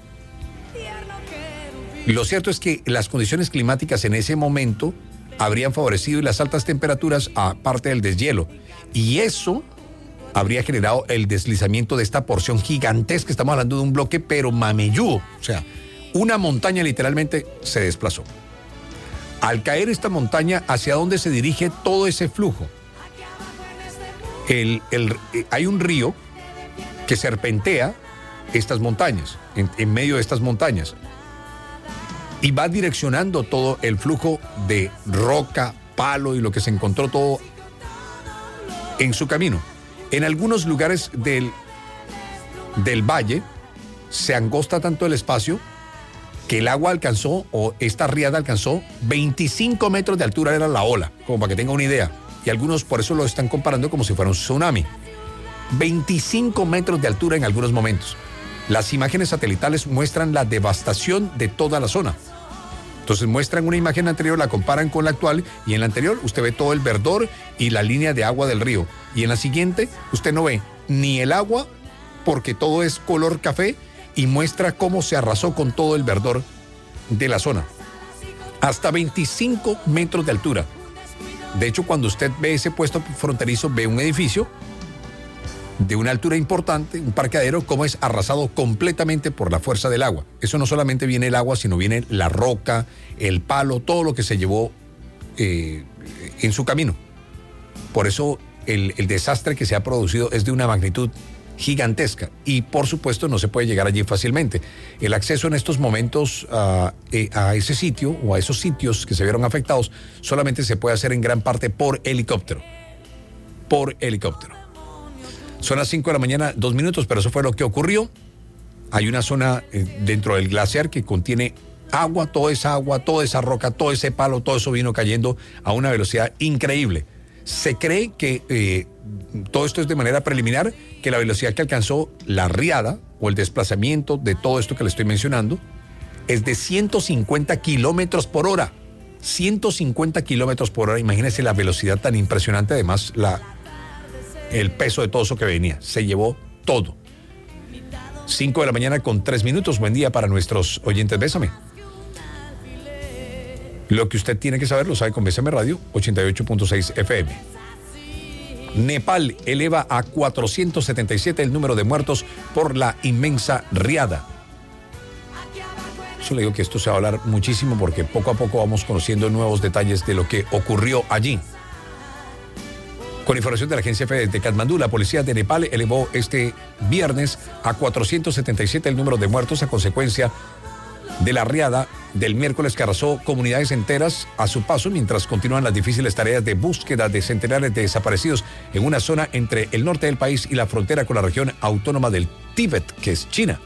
Lo cierto es que las condiciones climáticas en ese momento habrían favorecido las altas temperaturas aparte del deshielo, y eso habría generado el deslizamiento de esta porción gigantesca. Estamos hablando de un bloque pero mameyudo, o sea, una montaña literalmente se desplazó. Al caer esta montaña, ¿hacia dónde se dirige todo ese flujo? Hay un río que serpentea estas montañas, en medio de estas montañas, y va direccionando todo el flujo de roca, palo y lo que se encontró todo en su camino. En algunos lugares del valle se angosta tanto el espacio que el agua alcanzó, o esta riada alcanzó 25 metros de altura, era la ola, como para que tenga una idea. Y algunos por eso lo están comparando como si fuera un tsunami. 25 metros de altura en algunos momentos. Las imágenes satelitales muestran la devastación de toda la zona. Entonces muestran una imagen anterior, la comparan con la actual, y en la anterior usted ve todo el verdor y la línea de agua del río. Y en la siguiente usted no ve ni el agua, porque todo es color café, y muestra cómo se arrasó con todo el verdor de la zona. Hasta 25 metros de altura. De hecho, cuando usted ve ese puesto fronterizo, ve un edificio de una altura importante, un parqueadero, como es arrasado completamente por la fuerza del agua. Eso no solamente viene el agua, sino viene la roca, el palo, todo lo que se llevó en su camino. Por eso el desastre que se ha producido es de una magnitud gigantesca, y por supuesto no se puede llegar allí fácilmente. El acceso en estos momentos a ese sitio o a esos sitios que se vieron afectados solamente se puede hacer en gran parte por helicóptero. Por helicóptero. Son las 5 de la mañana, 2 minutos, pero eso fue lo que ocurrió. Hay una zona dentro del glaciar que contiene agua, toda esa roca, todo ese palo, todo eso vino cayendo a una velocidad increíble. Se cree que todo esto es de manera preliminar, que la velocidad que alcanzó la riada o el desplazamiento de todo esto que le estoy mencionando es de 150 kilómetros por hora. 150 kilómetros por hora, imagínense la velocidad tan impresionante, además el peso de todo eso que venía, se llevó todo. 5 de la mañana con 3 minutos, buen día para nuestros oyentes, Bésame. Lo que usted tiene que saber lo sabe con Bésame Radio 88.6 FM. Nepal eleva a 477 el número de muertos por la inmensa riada. Yo le digo que esto se va a hablar muchísimo porque poco a poco vamos conociendo nuevos detalles de lo que ocurrió allí. Con información de la agencia F de Katmandú, la policía de Nepal elevó este viernes a 477 el número de muertos a consecuencia de la riada del miércoles que arrasó comunidades enteras a su paso mientras continúan las difíciles tareas de búsqueda de centenares de desaparecidos en una zona entre el norte del país y la frontera con la región autónoma del Tíbet, que es China.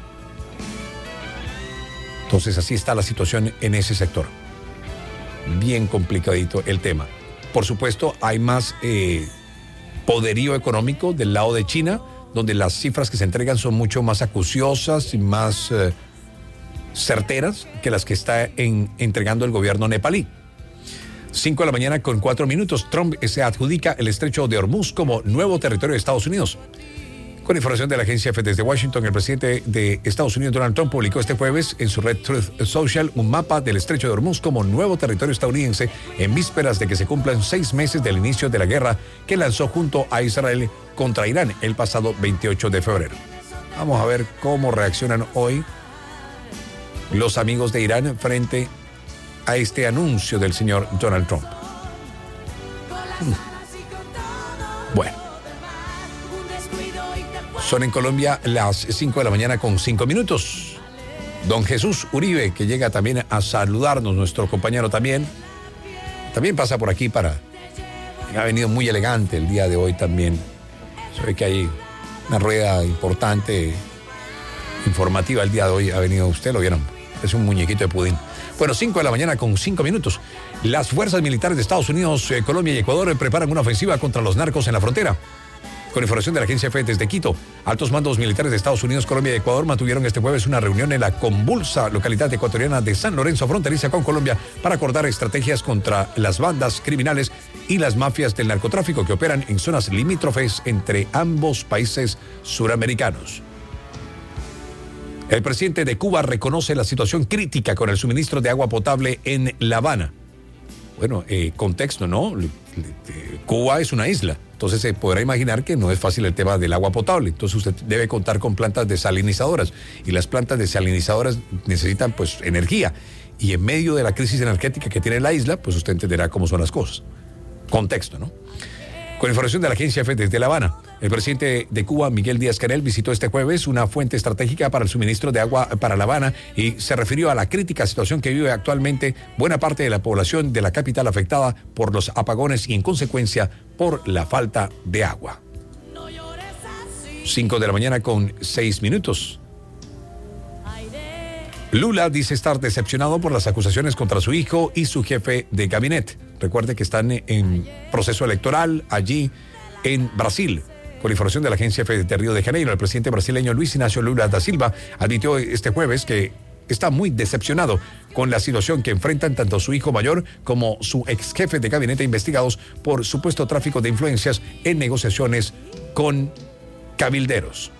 Entonces así está la situación en ese sector. Bien complicadito el tema. Por supuesto, hay más poderío económico del lado de China, donde las cifras que se entregan son mucho más acuciosas y más certeras que las que está entregando el gobierno nepalí. 5 de la mañana con 4 minutos. Trump se adjudica el estrecho de Hormuz como nuevo territorio de Estados Unidos. Con información de la agencia F desde Washington, el presidente de Estados Unidos, Donald Trump, publicó este jueves en su red Truth Social un mapa del estrecho de Hormuz como nuevo territorio estadounidense en vísperas de que se cumplan 6 meses del inicio de la guerra que lanzó junto a Israel contra Irán el pasado 28 de febrero. Vamos a ver cómo reaccionan hoy los amigos de Irán frente a este anuncio del señor Donald Trump. Bueno. Son en Colombia las 5 de la mañana con 5 minutos. Don Jesús Uribe, que llega también a saludarnos, nuestro compañero también pasa por aquí ha venido muy elegante el día de hoy también. Se ve que hay una rueda importante, informativa el día de hoy. Ha venido usted, ¿lo vieron? Es un muñequito de pudín. Bueno, 5 de la mañana con 5 minutos. Las fuerzas militares de Estados Unidos, Colombia y Ecuador preparan una ofensiva contra los narcos en la frontera. Con información de la agencia F desde Quito, altos mandos militares de Estados Unidos, Colombia y Ecuador mantuvieron este jueves una reunión en la convulsa localidad ecuatoriana de San Lorenzo, fronteriza con Colombia, para acordar estrategias contra las bandas criminales y las mafias del narcotráfico que operan en zonas limítrofes entre ambos países suramericanos. El presidente de Cuba reconoce la situación crítica con el suministro de agua potable en La Habana. Bueno, contexto, ¿no? Cuba es una isla, entonces se podrá imaginar que no es fácil el tema del agua potable. Entonces usted debe contar con plantas desalinizadoras y las plantas desalinizadoras necesitan pues energía. Y en medio de la crisis energética que tiene la isla, pues usted entenderá cómo son las cosas. Contexto, ¿no? Con información de la agencia F desde La Habana, el presidente de Cuba, Miguel Díaz-Canel, visitó este jueves una fuente estratégica para el suministro de agua para La Habana y se refirió a la crítica situación que vive actualmente buena parte de la población de la capital afectada por los apagones y en consecuencia por la falta de agua. 5 de la mañana con 6 minutos. Lula dice estar decepcionado por las acusaciones contra su hijo y su jefe de gabinete. Recuerde que están en proceso electoral allí en Brasil. Con información de la agencia F de Río de Janeiro, el presidente brasileño Luis Inácio Lula da Silva admitió este jueves que está muy decepcionado con la situación que enfrentan tanto su hijo mayor como su ex jefe de gabinete investigados por supuesto tráfico de influencias en negociaciones con cabilderos.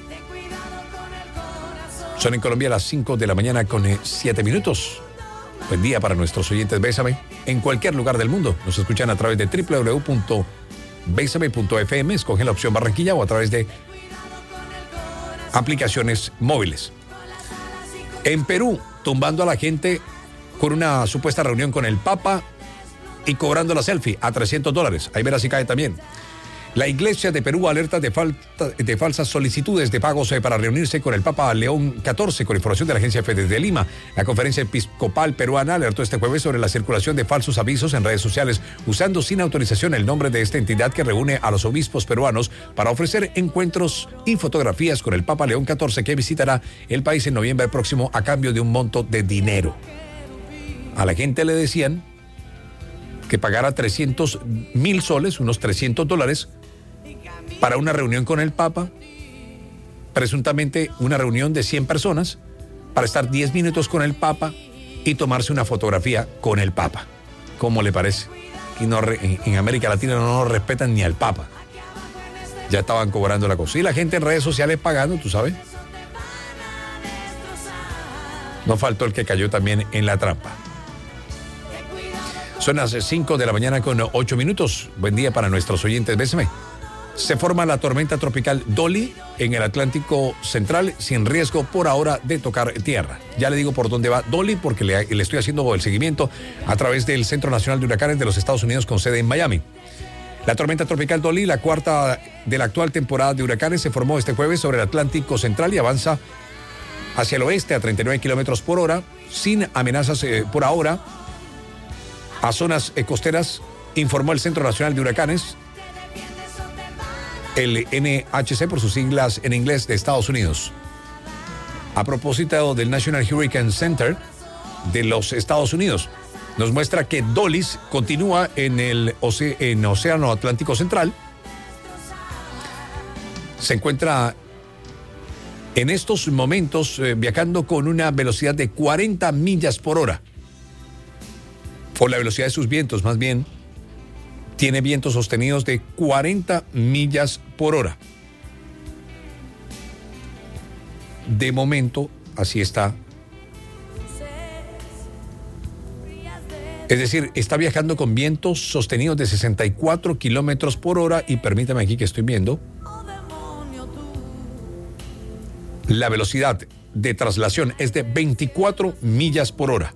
Son en Colombia las 5 de la mañana con 7 minutos. Buen día para nuestros oyentes Bésame. En cualquier lugar del mundo nos escuchan a través de www.besame.fm, escogen la opción Barranquilla o a través de aplicaciones móviles. En Perú, tumbando a la gente con una supuesta reunión con el Papa y cobrando la selfie a $300. Ahí verás si cae también. La Iglesia de Perú alerta de falsas solicitudes de pagos para reunirse con el Papa León XIV, con información de la agencia F de Lima. La Conferencia Episcopal Peruana alertó este jueves sobre la circulación de falsos avisos en redes sociales, usando sin autorización el nombre de esta entidad que reúne a los obispos peruanos para ofrecer encuentros y fotografías con el Papa León XIV, que visitará el país en noviembre próximo a cambio de un monto de dinero. A la gente le decían que pagara 300,000 soles, unos $300, para una reunión con el Papa, presuntamente una reunión de 100 personas, para estar 10 minutos con el Papa y tomarse una fotografía con el Papa. ¿Cómo le parece? Y en América Latina no nos respetan ni al Papa. Ya estaban cobrando la cosa. Y la gente en redes sociales pagando, tú sabes. No faltó el que cayó también en la trampa. Son las 5 de la mañana con 8 minutos. Buen día para nuestros oyentes. Bésame. Se forma la tormenta tropical Dolly en el Atlántico Central sin riesgo por ahora de tocar tierra. Ya le digo por dónde va Dolly porque le estoy haciendo el seguimiento a través del Centro Nacional de Huracanes de los Estados Unidos con sede en Miami. La tormenta tropical Dolly, la cuarta de la actual temporada de huracanes, se formó este jueves sobre el Atlántico Central y avanza hacia el oeste a 39 kilómetros por hora, sin amenazas por ahora a zonas costeras, informó el Centro Nacional de Huracanes, el NHC por sus siglas en inglés de Estados Unidos. A propósito del National Hurricane Center de los Estados Unidos, nos muestra que Dolly continúa en el Océano Atlántico Central. Se encuentra en estos momentos viajando con una velocidad de 40 millas por hora. Por la velocidad de sus vientos, más bien, tiene vientos sostenidos de 40 millas por hora. De momento, así está. Es decir, está viajando con vientos sostenidos de 64 kilómetros por hora y permítame aquí que estoy viendo. La velocidad de traslación es de 24 millas por hora.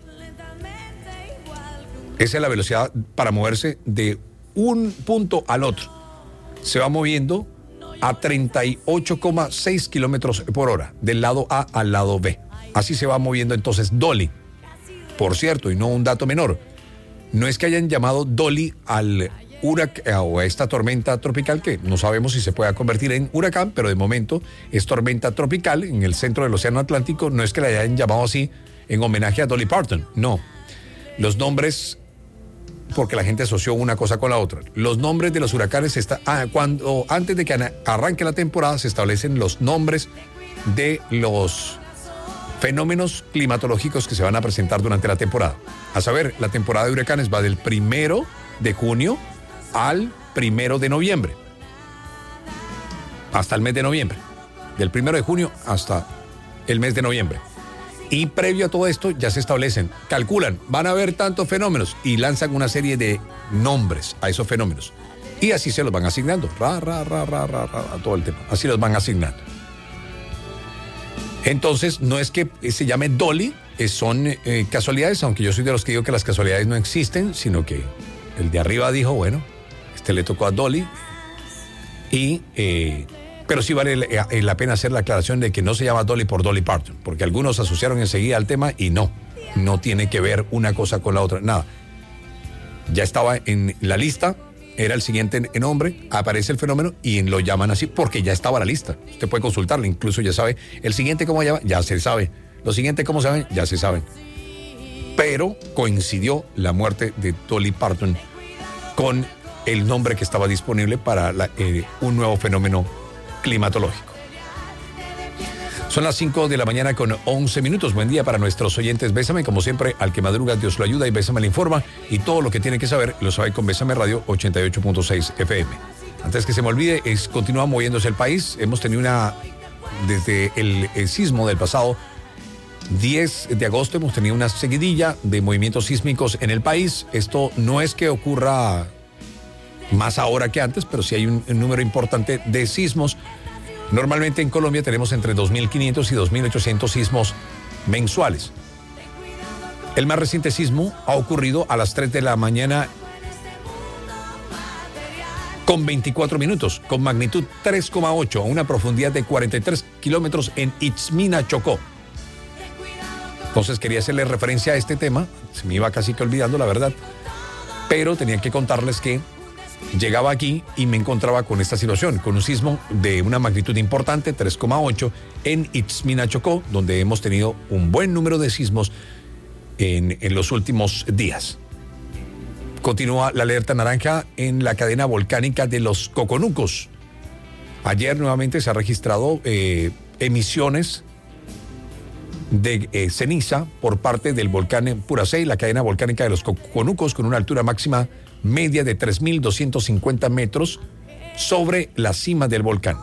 Esa es la velocidad para moverse de un punto al otro. Se va moviendo a 38,6 kilómetros por hora, del lado A al lado B. Así se va moviendo entonces Dolly. Por cierto, y no un dato menor, no es que hayan llamado Dolly al huracán o a esta tormenta tropical, que no sabemos si se pueda convertir en huracán, pero de momento es tormenta tropical en el centro del Océano Atlántico. No es que la hayan llamado así en homenaje a Dolly Parton, no. Los nombres, porque la gente asoció una cosa con la otra. Los nombres de los huracanes antes de que arranque la temporada se establecen los nombres de los fenómenos climatológicos que se van a presentar durante la temporada. A saber, la temporada de huracanes va del 1 de junio al 1 de noviembre. Hasta el mes de noviembre. Del 1 de junio hasta el mes de noviembre. Y previo a todo esto ya se establecen, calculan, van a haber tantos fenómenos y lanzan una serie de nombres a esos fenómenos. Y así se los van asignando. A todo el tema. Así los van asignando. Entonces, no es que se llame Dolly, son casualidades, aunque yo soy de los que digo que las casualidades no existen, sino que el de arriba dijo, bueno, le tocó a Dolly, pero sí vale la pena hacer la aclaración de que no se llama Dolly por Dolly Parton, porque algunos asociaron enseguida al tema y no tiene que ver una cosa con la otra, nada. Ya estaba en la lista, era el siguiente nombre, aparece el fenómeno y lo llaman así porque ya estaba la lista. Usted puede consultarlo, incluso ya sabe. El siguiente, ¿cómo se llama? Ya se sabe. Lo siguiente, ¿cómo se llama? Ya se sabe. Pero coincidió la muerte de Dolly Parton con el nombre que estaba disponible para un nuevo fenómeno climatológico. Son las 5 de la mañana con 11 minutos. Buen día para nuestros oyentes. Bésame, como siempre, al que madruga Dios lo ayuda y Bésame le informa. Y todo lo que tiene que saber lo sabe con Bésame Radio 88.6 FM. Antes que se me olvide, continúa moviéndose el país. Hemos tenido desde el sismo del pasado 10 de agosto, hemos tenido una seguidilla de movimientos sísmicos en el país. Esto no es que ocurra más ahora que antes, pero sí hay un número importante de sismos. Normalmente en Colombia tenemos entre 2.500 y 2.800 sismos mensuales. El más reciente sismo ha ocurrido a las 3 de la mañana con 24 minutos, con magnitud 3,8 a una profundidad de 43 kilómetros en Itzmina, Chocó. Entonces quería hacerle referencia a este tema, se me iba casi que olvidando la verdad, pero tenía que contarles que llegaba aquí y me encontraba con esta situación, con un sismo de una magnitud importante, 3,8, en Itzmina, Chocó, donde hemos tenido un buen número de sismos en los últimos días. Continúa la alerta naranja en la cadena volcánica de los Coconucos. Ayer nuevamente se ha registrado emisiones de ceniza por parte del volcán Puracey, la cadena volcánica de los Coconucos, con una altura máxima media de 3.250 metros sobre la cima del volcán.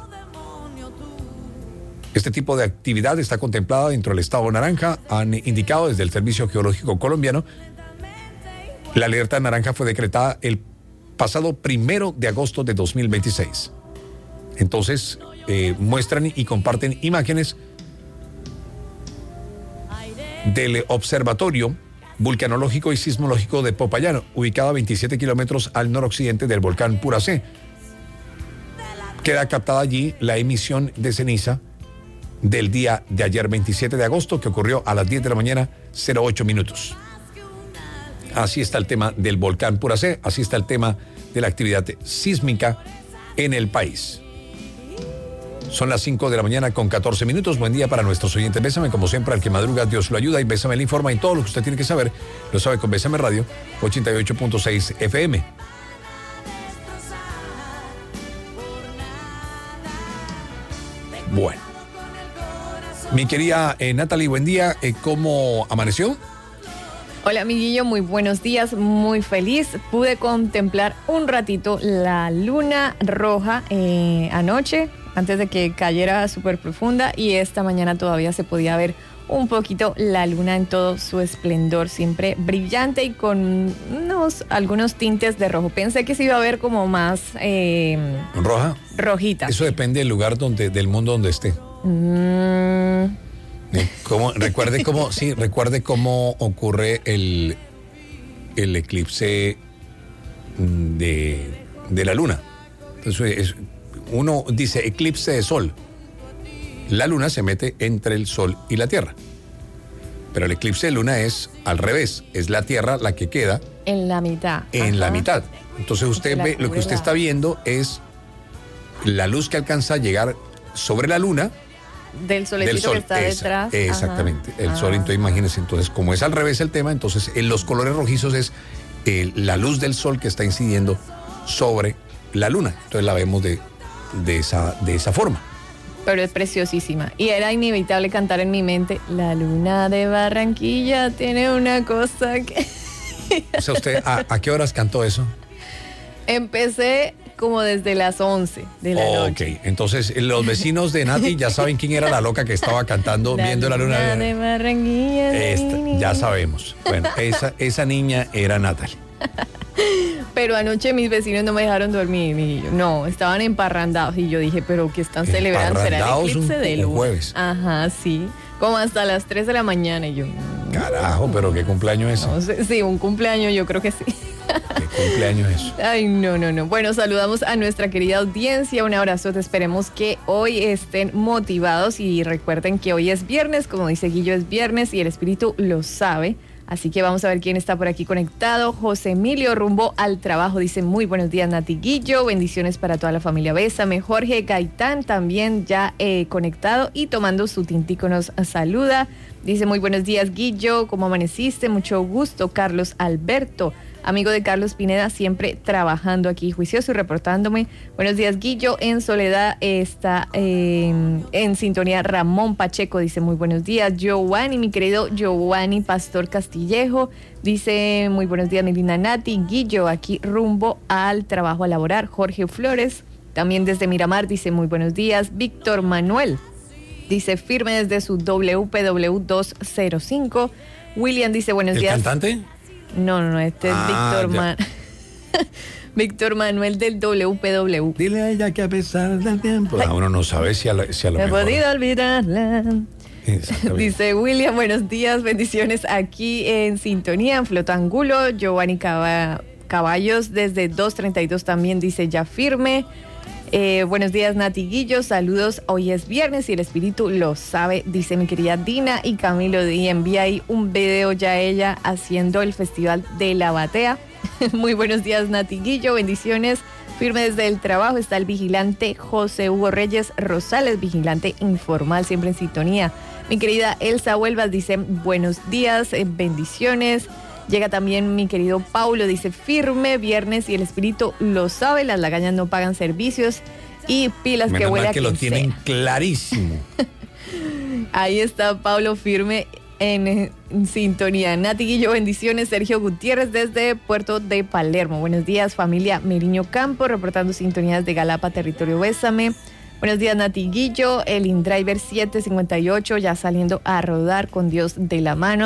Este tipo de actividad está contemplada dentro del estado naranja, han indicado desde el Servicio Geológico Colombiano. La alerta naranja fue decretada el pasado 1 de agosto de 2026. Entonces, muestran y comparten imágenes del observatorio vulcanológico y sismológico de Popayán, ubicado a 27 kilómetros al noroccidente del volcán Puracé. Queda captada allí la emisión de ceniza del día de ayer, 27 de agosto, que ocurrió a las 10 de la mañana, 08 minutos. Así está el tema del volcán Puracé, así está el tema de la actividad sísmica en el país. Son las 5 de la mañana con 14 minutos. Buen día para nuestros oyentes. Bésame, como siempre, al que madruga, Dios lo ayuda, y Bésame le informa, y todo lo que usted tiene que saber lo sabe con Bésame Radio 88.6 FM. Bueno, mi querida Natalie, buen día. ¿Cómo amaneció? Hola, amiguillo, muy buenos días, muy feliz. Pude contemplar un ratito la luna roja anoche, antes de que cayera súper profunda, y esta mañana todavía se podía ver un poquito la luna en todo su esplendor, siempre brillante y con algunos tintes de rojo. Pensé que se iba a ver como más ¿roja? Rojita. Eso depende del lugar del mundo donde esté. Recuerde cómo ocurre el eclipse de la luna. Entonces, uno dice eclipse de sol. La luna se mete entre el sol y la tierra. Pero el eclipse de luna es al revés. Es la tierra la que queda en la mitad. En la mitad. Entonces usted ve, lo que usted está viendo es la luz que alcanza a llegar sobre la luna. Del solecito que está detrás. Exactamente. El sol, entonces imagínense. Entonces, como es al revés el tema, entonces en los colores rojizos es la luz del sol que está incidiendo sobre la luna. Entonces la vemos de esa forma. Pero es preciosísima. Y era inevitable cantar en mi mente, la luna de Barranquilla tiene una cosa que... O sea, ¿usted a qué horas cantó eso? Empecé como desde las 11 de la noche. Ok, entonces los vecinos de Nati ya saben quién era la loca que estaba cantando viendo la luna de Barranquilla. Ya sabemos. Bueno, esa niña era Natalie. Pero anoche mis vecinos no me dejaron dormir. No, estaban emparrandados. Y yo dije, ¿pero qué están celebrando? ¿Será el eclipse de luna? Jueves. Ajá, sí. Como hasta las 3 de la mañana. Y yo... Carajo, pero ¿qué cumpleaños es? No sé, sí, un cumpleaños, yo creo que sí. ¿Qué cumpleaños es? Ay, no. Bueno, saludamos a nuestra querida audiencia. Un abrazo. Esperemos que hoy estén motivados. Y recuerden que hoy es viernes. Como dice Guillo, es viernes y el espíritu lo sabe. Así que vamos a ver quién está por aquí conectado. José Emilio, rumbo al trabajo, dice muy buenos días, Nati Guillo, bendiciones para toda la familia Bésame. Jorge Gaitán también ya conectado y tomando su tintico nos saluda. Dice muy buenos días, Guillo, ¿cómo amaneciste? Mucho gusto. Carlos Alberto, amigo de Carlos Pineda, siempre trabajando aquí, juicioso y reportándome. Buenos días, Guillo. En Soledad está en sintonía Ramón Pacheco, dice muy buenos días. Giovanni, mi querido Giovanni Pastor Castillejo, dice muy buenos días, mi linda Nati Guillo, aquí rumbo al trabajo a laborar. Jorge Flores, también desde Miramar, dice muy buenos días. Víctor Manuel, dice firme desde su WPW 205. William dice buenos días. ¿El cantante? No, este es Víctor Manuel del WPW. Dile a ella que a pesar del tiempo. Uno no sabe si a lo mejor. He podido olvidarla. Dice William, buenos días, bendiciones aquí en sintonía, en Flotangulo. Giovanni Caballos desde 232 también dice ya firme. Buenos días, Nati Guillo, saludos, hoy es viernes y el espíritu lo sabe, dice mi querida Dina. Y Camilo, y envía ahí un video ya ella haciendo el festival de la batea. Muy buenos días, Nati Guillo, bendiciones, firme desde el trabajo. Está el vigilante José Hugo Reyes Rosales, vigilante informal, siempre en sintonía. Mi querida Elsa Huelvas dice buenos días, bendiciones. Llega también mi querido Paulo, dice firme, viernes y el espíritu lo sabe, las lagañas no pagan servicios y pilas que huele a que lo tienen clarísimo. Ahí está Paulo firme en sintonía. Nati Guillo, bendiciones. Sergio Gutiérrez desde Puerto de Palermo. Buenos días, familia Meriño Campo, reportando sintonías de Galapa, territorio Bésame. Buenos días, Nati Guillo. El InDriver 758 ya saliendo a rodar con Dios de la mano.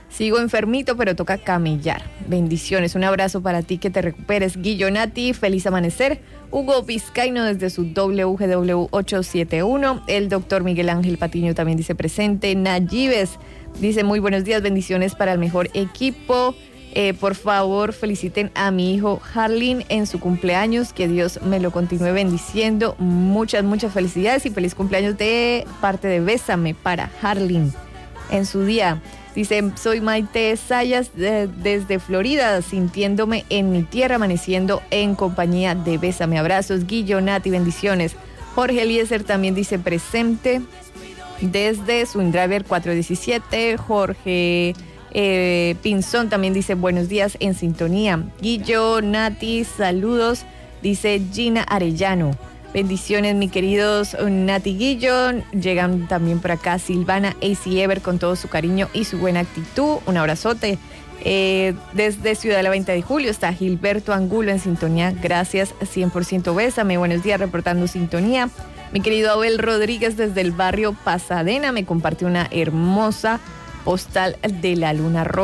Sigo enfermito, pero toca camellar. Bendiciones, un abrazo para ti, que te recuperes. Guillonati, feliz amanecer. Hugo Vizcaíno desde su WGW 871. El doctor Miguel Ángel Patiño también dice presente. Nayibes dice muy buenos días, bendiciones para el mejor equipo. Por favor, feliciten a mi hijo Harlin en su cumpleaños, que Dios me lo continúe bendiciendo. Muchas felicidades y feliz cumpleaños de parte de Bésame para Harlin en su día. Dice, soy Maite Sayas desde Florida, sintiéndome en mi tierra, amaneciendo en compañía de Bésame. Abrazos, Guillonati, bendiciones. Jorge Eliezer también dice presente desde su InDriver 417. Jorge Pinzón también dice buenos días en sintonía. Guillonati, saludos, dice Gina Arellano. Bendiciones, mi queridos Nati Guillo. Llegan también por acá Silvana AC Ever con todo su cariño y su buena actitud. Un abrazote. Desde Ciudad de la 20 de Julio está Gilberto Angulo en sintonía. Gracias, 100% Bésame. Buenos días, reportando sintonía. Mi querido Abel Rodríguez desde el barrio Pasadena me comparte una hermosa postal de la luna roja.